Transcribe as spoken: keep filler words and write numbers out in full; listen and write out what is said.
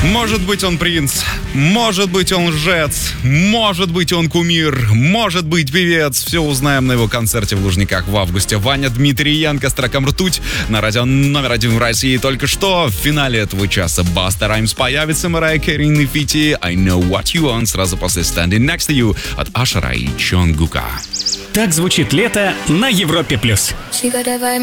Может быть, он принц, может быть, он лжец, может быть, он кумир, может быть, певец. Все узнаем на его концерте в Лужниках в августе. Ваня Дмитриенко с треком «Ртуть» на радио номер один в России. Только что в финале этого часа Баста Раймс появится, Марайя Кэрри на фите «I Know What You Want» сразу после «Standing Next to You» от Ашера и Чонгука. Так звучит лето на Европе+. плюс.